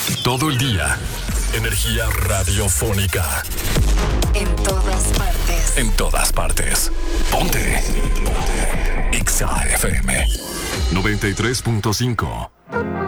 Todo el día. Energía radiofónica. En todas partes. En todas partes. Ponte. Ponte. Exa FM 93.5.